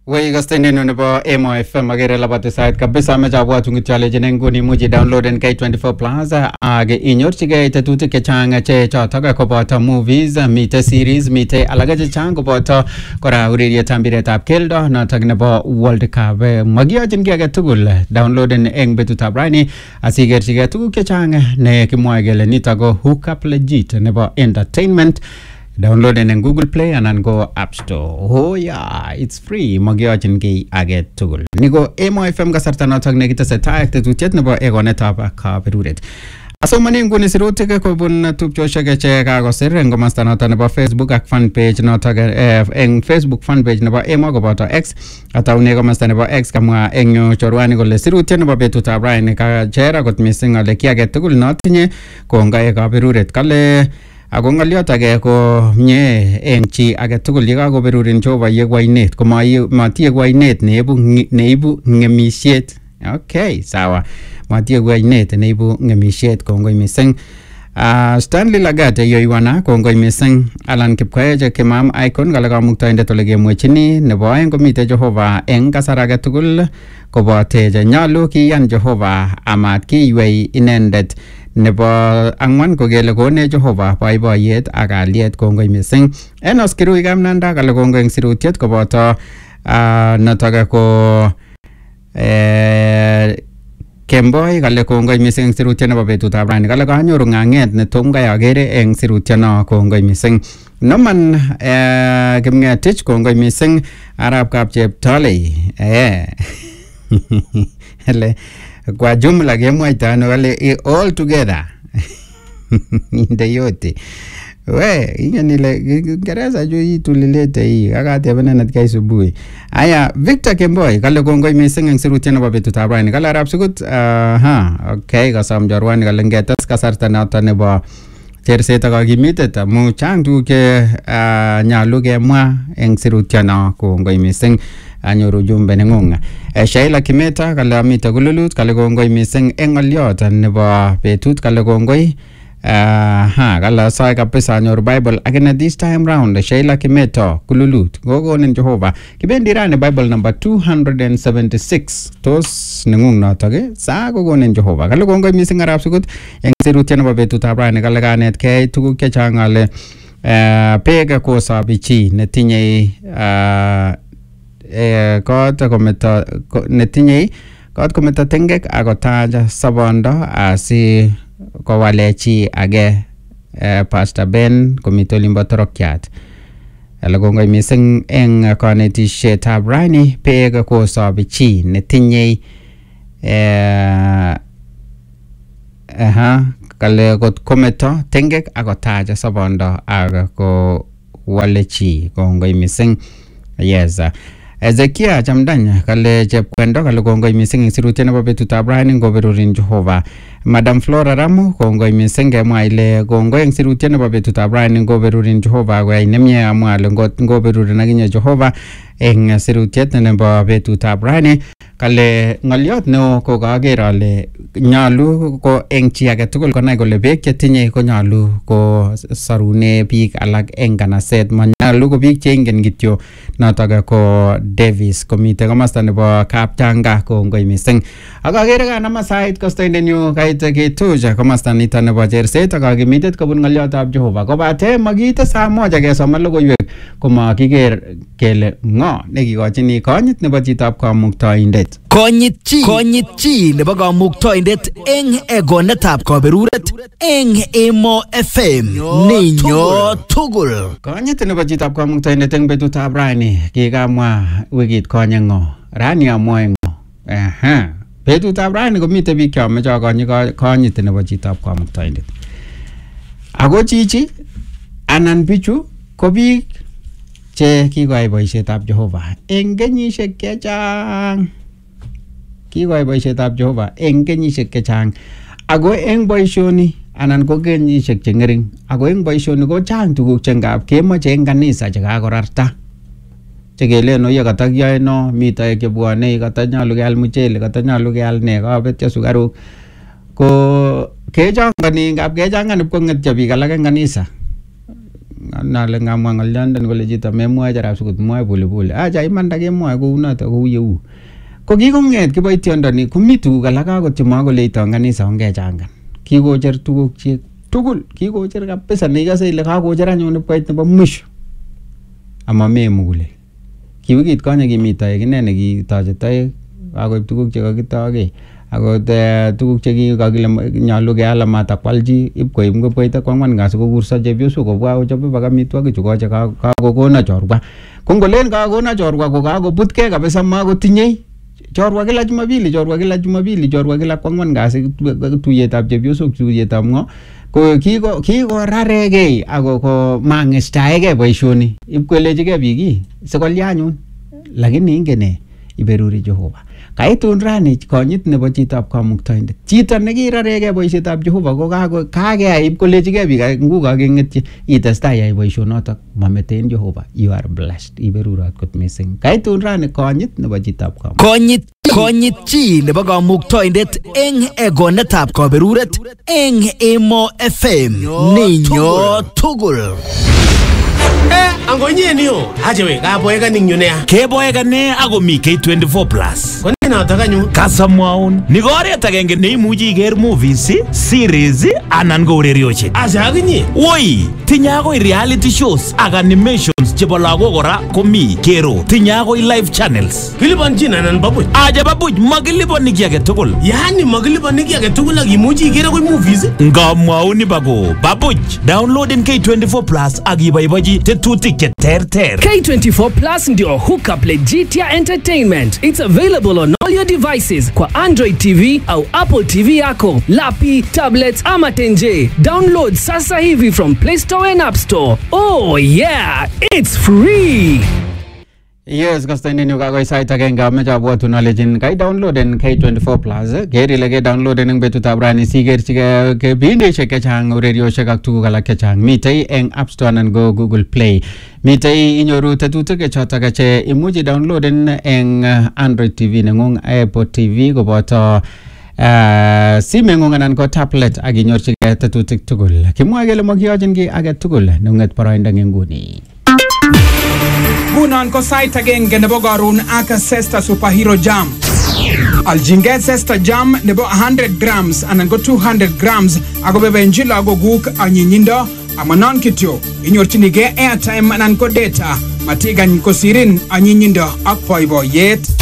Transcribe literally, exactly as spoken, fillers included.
Wei kastende no nebo Emo F M agere labate site kabisa amechabwat ngityo nguni imuchi downloaden K twenty-four plus age inyorchigei tetutik chechang che chotok koboto movies, mite series, mite alage chechang koboto kora urerietab mpiretab keldo notok nebo World Cup. Magiyochin kiy age tugul downloaden eng betutab rani asigerchigei tuguk chechang ne kimwoe kele nitok ko hookup legit nebo entertainment. Download in Google Play and go App Store. Oh yeah, it's free. Magiyochin ki age tugul. Nigo Emo F M kasarta notok nekitesetai ak tetutiet nebo egonetab kaberuret. Asomani nguni sirutik kobun tupchoshek che kakosir eng komasta notok nebo Facebook ak fan page notok eng Facebook fan page nebo Emo koboto X ataune komasta nebo X kamwa eng yu chorwani kole sirutiet nebo betutab raini kachera kot missing ale ki age tugul notinye kongae kaberuret kale ako ngaliot age ko mie eng chi age tugul ye kakoberurin Jehova ye kwainet ko matie kwainet neibu neibu ngemisiet. Okay, sawa. Matie kwainet neibu ngemisiet kongoi mising. Uh, Stanley Lagate yoiwana kongoi mising. Alan Kipkoech Kimam Icon kala kamuktaindet ole kemwechini nebo aeng komite Jehova eng kasar age tugul kobote nyalu kiyan Jehova amat kiywei inendet. Nebo angwan ko kele kone Jehova boiboiyet ak aliet kongoi mising. Enos Kirui Kamnanda kale kongoi eng sirutiet koboto uh, notok ko eh, Kemboi kale kongoi mising eng sirutiet nebo betutab rani kale kanyoru ng'ang'et ne tom kai agere eng sirutiet no kongoi mising. Noman eh, Kimngetich kongoi mising. Arab Kapcheptolei eh hele kwa jumla kemwaita ano kale all together inde yote we ingeni le Kiingereza jo hii tulilete hii akatebena natkai subuhi. Aya Victor Kemboi kale kongoi mising eng sirutiet nebo betutab rani kale arab sikut uh, ha okay kasam jorwani kale ngetes kasarta noton nebo cherset ak kakimitet amu chang tuguk che uh, nyalu kemwa eng sirutiono kongoi mising. Anyoru jumbe nengung. E, Shaila Kimeta kale amite kululut kale kongoi mising eng ngoliot nebo betut kale kongoi. Uh, ha kale sai kabisa anyoru Bible again this time round. Shaila Kimeta kululut gogonin Jehova. Kibendi rani Bible number two hundred seventy-six. Tos nengung notok eh sa gogonin Jehova. Kale kongoi mising arab sikut eng sirutiet nebo betutab rani kale kanetkei tuguk chechang ale uh, pega kosabi chi netinye uh, eh kot kometa netinye kot kometa tengek akotaja sabondo asi kowalechi age eh, Pastor Ben komito limbo torokiat ala kongoi mising eng kanetishetab rani pega kosabi chi netinye eh aha kale kot kometa tengek akotaja sabondo ako walechi kongoi mising. Yes. Ezekia Chamdanya kale chepkwendo kale kongoi mising eng sirutiet nebo betutab rani ngoberurin Jehova. Madam Flora Ramu kongoi mising kemwa ile kongoi eng sirutiet nebo betutab rani ngoberurin Jehova koyai nemie amwa ale ngoberurin akinye Jehova eng sirutiet nebo betutab rani. Kale ngoliot neo ko kager ale nyalu ko eng chi age tugul konai kole beek chetinye ko nyalu ko sarune biik alak eng kanaset, manyalu ko biik che ingen kityo notok ko Davis komite komasta nebo Kapchanga kongoi mising. Ak agere kanama sait kostoinden yu kait ketuja komasta nito nebo cherset ak akimitet kobun ngoliotab Jehova kobate makite saa moja kesoman logoiwek komakiker kele ngo nekikochini konyit nebo chitab kamuktaindet. Konyit chi konyit chi nebo kamuktaindet eng egonetab kaberuret eng Emo F M ninyo tugul. Konyit nebo chitab kamuktaindet eng betutab rani kikamwa wikit konye ngo rani amwoe ngo. Aha betutab rani komite biik cheameche akonyi konyit nebo chitab kamuktaindet. Ako chichi anan bichu ko biik che kikoyai boisietab Jehova eng kenyisiek chechang. Kikoyai boisietab Jehova eng kenyisiek chechang. Ako eng boisioni anan ko kenyisiek che ngering. Ako eng boisioni ko chang tuguk che ngap kemoche eng kanisa che kakorarta. Che kelen oye katakiyoe no, mito chebwone katanyalu keal muchele, katanyalu keal ne, kabetyo sukaruk. Ko kechangani ngap kechangan ipkongetyo biik alak eng kanisa. nale ngamwa ngolyandan kole chito memwae jarap sikut mwae pole pole acha imanda kemwae kou noto kou yeu ko kikonget kiboityondoni komi tuguk alak akot chema koleito kanisa ongechangan kikocher tuguk chi tugul kikocher kabisa nekase ile kakocher anyun ipkoit nebo mwisho ama memugule kiwikit konye kimitoe kine nekitoche toek akoib tuguk chekakitoke akot tuguk chekikakile nyolu keal matakwalchi ipkoib ngopkoite kwangwan kasi kokurso chepyosok kobwa kochobe baka amitwogik chu koche kakokona chorwa ko ngolen kakokona chorwa ko kakobutkei kabisa makotinyei chorwa kila Jumapili chorwa kila Jumapili chorwa kila kwangwan kasi tuyetab chepyosok tuyetab ngo ko kiko kikoraregei ako ko mangestaege boisioni ipkwelechige biki sikolya anyun lakini ingene iberuri Jehova kaitun rani konyit nebo chitab kamuktoindet chito nekirarege boisietab Jehova ko kako kage ipkolechige bik nguka kengetchi itestai yai boisionotok mameten Jehova you are blessed iberurat kot missing kaitun rani konyit nebo chitab kamuk Konyit Konyit chi nebo kamuktoindet eng egonetab kaberuret eng Emo F M ninyo tugul. Eh, angonye niyo. Aje we, kaboeka ninyo nea. Keboeka ne ako mi K twenty-four plus. Kone nataka nyu. Kasamwaun. Ni oret agenge neimuchi iker movies, series anan ko urerioshek. Aje aginye. Woi, tinye akoi reality shows ak animations chebo lagok kora komi kero. Tinye akoi live channels. Kilipanchin anan babuch. Aje babuch makilipani kiy age tugul. Yani makilipani kiy age tugul ak imuchi iker akoi movies. Ngamwaun bako babuch. Downloaden K twenty-four plus ak iboibochi tetutik che terter. K twenty-four plus ndio hookup Legitia Entertainment. It's available on all your devices kwa Android T V au Apple T V yako, lapi, tablets ama tenje. Download sasa hivi from Play Store and App Store. Oh yeah, it's free. Yes, kasta nini kakoi sait agenge ameche abwatun alejin kai downloaden K twenty-four plus keri ile ke downloaden eng betutab rani sikerchike kibindishek chechang urerioshek ak tuguk alak chechang mitei eng App Store anan go Google Play mitei inyoru tetutik chotok che imuchi downloaden eng Android T V nengung Apple T V koboto Uh, simengung anan ko tablet ak inyorchige tetutik tugul kimwa kele makiyochin ki age tugul nunget boroindo nguni. Ngunon ko sait agenge nebo karon ak Zesta Superhero Jam. Aljinge Zesta Jam nebo one hundred grams anan ko two hundred grams ako bebenji lagokuk anyinyindo amanon kityo inyorchinige airtime anan ko data matigany kosirin anyinyindo ak boiboiyet.